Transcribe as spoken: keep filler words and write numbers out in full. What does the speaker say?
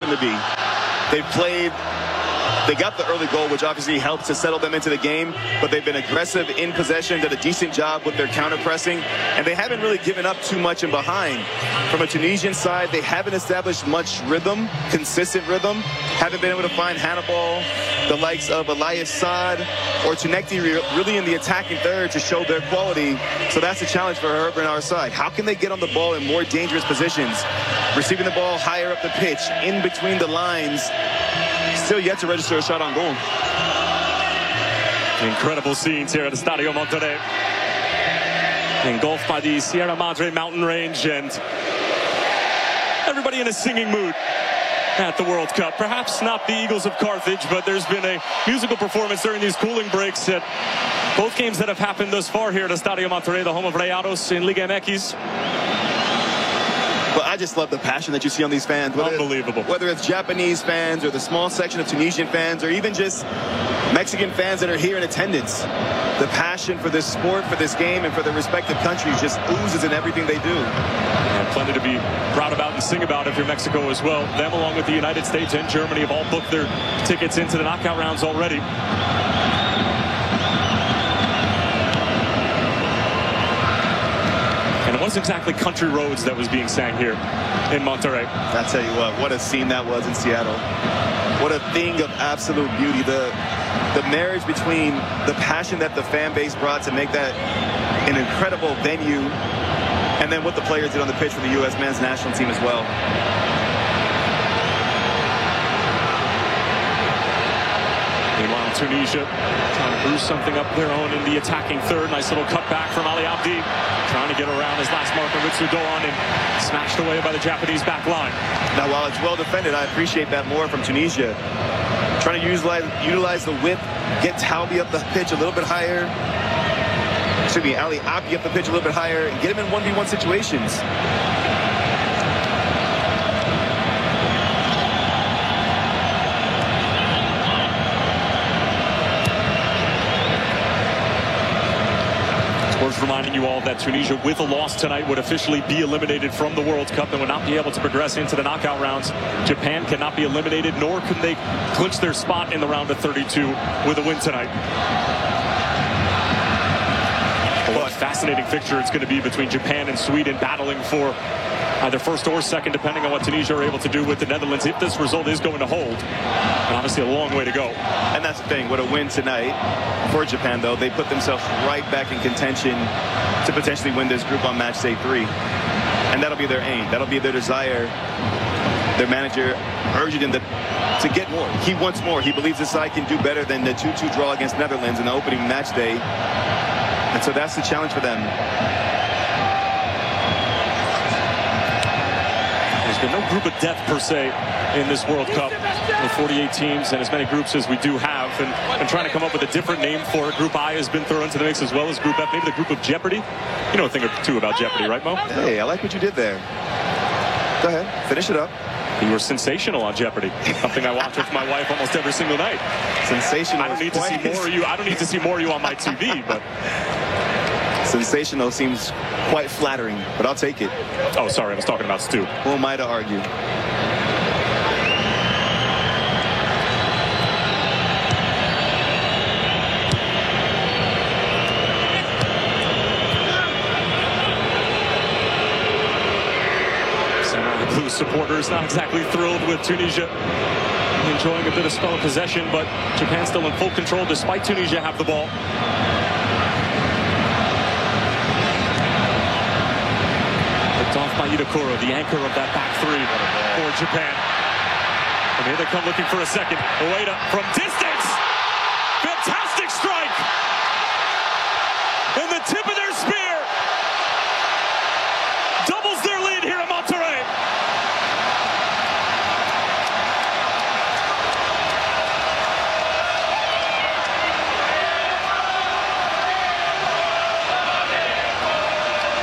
them to be. They've played, they got the early goal, which obviously helps to settle them into the game, but they've been aggressive in possession, did a decent job with their counter-pressing, and they haven't really given up too much in behind. From a Tunisian side, they haven't established much rhythm, consistent rhythm, haven't been able to find Hannibal, the likes of Elias Saad, or Tunekti really in the attacking third to show their quality. So that's the challenge for Herb and our side. How can they get on the ball in more dangerous positions? Receiving the ball higher up the pitch, in between the lines, still yet to register a shot on goal. Incredible scenes here at the Estadio Monterrey. Engulfed by the Sierra Madre mountain range, and everybody in a singing mood at the World Cup. Perhaps not the Eagles of Carthage, but there's been a musical performance during these cooling breaks at both games that have happened thus far here at Estadio Monterrey, the home of Rayados in Liga M X. But I just love the passion that you see on these fans. Whether Unbelievable. It's, whether it's Japanese fans or the small section of Tunisian fans or even just Mexican fans that are here in attendance. The passion for this sport, for this game, and for their respective countries just oozes in everything they do. And plenty to be proud about and sing about if you're Mexico as well. Them, along with the United States and Germany, have all booked their tickets into the knockout rounds already. And it wasn't exactly Country Roads that was being sang here in Monterrey. I tell you what, what a scene that was in Seattle. What a thing of absolute beauty. The, the marriage between the passion that the fan base brought to make that an incredible venue, and then what the players did on the pitch for the U S men's national team as well. Meanwhile, Tunisia trying to boost something up their own in the attacking third. Nice little cutback from Ali Abdi, trying to get around his last marker, Ritsu Doan, and smashed away by the Japanese back line. Now, while it's well defended, I appreciate that more from Tunisia. Trying to utilize, utilize the width, get Talbi up the pitch a little bit higher. Excuse me, Ali Abdi up the pitch a little bit higher, and get him in one v one situations. Reminding you all that Tunisia, with a loss tonight, would officially be eliminated from the World Cup and would not be able to progress into the knockout rounds. Japan cannot be eliminated, nor can they clinch their spot in the round of thirty-two with a win tonight. What a fascinating fixture it's going to be between Japan and Sweden, battling for either first or second, depending on what Tunisia are able to do with the Netherlands, if this result is going to hold. And obviously a long way to go. And that's the thing, with a win tonight for Japan, though, they put themselves right back in contention to potentially win this group on match day three. And that'll be their aim. That'll be their desire. Their manager urging them to, to get more. He wants more. He believes his side can do better than the two two draw against Netherlands in the opening match day. And so that's the challenge for them. There's been no group of death per se in this World Cup with forty-eight teams and as many groups as we do have, and, and trying to come up with a different name for it. Group I has been thrown into the mix as well as Group F, maybe the group of Jeopardy. You know a thing or two about Jeopardy, right, Mo? Hey, I like what you did there. Go ahead, finish it up. You were sensational on Jeopardy. Something I watch with my wife almost every single night. Sensational. I don't need to see more of you. I don't need to see more of you on my T V, but sensational seems quite flattering, but I'll take it. Oh, sorry, I was talking about Stu. Who am I to argue? Blue supporters not exactly thrilled with Tunisia enjoying a bit of spell of possession, but Japan still in full control despite Tunisia have the ball. Picked off by Itakura, the anchor of that back three for Japan. And here they come looking for a second. Ueda from distance.